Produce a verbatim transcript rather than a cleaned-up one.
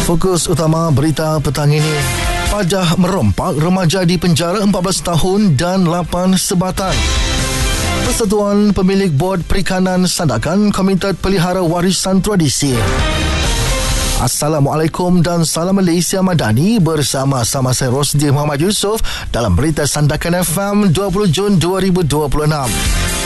Fokus utama berita petang ini. Pajah merompak, remaja di penjara empat belas tahun dan lapan sebatan. Persatuan Pemilik Bord Perikanan Sandakan Komited Pelihara Warisan Tradisi. Assalamualaikum dan salam Malaysia Madani, bersama-sama saya Rosdi Muhammad Yusof dalam berita Sandakan F M dua puluh Jun dua ribu dua puluh enam.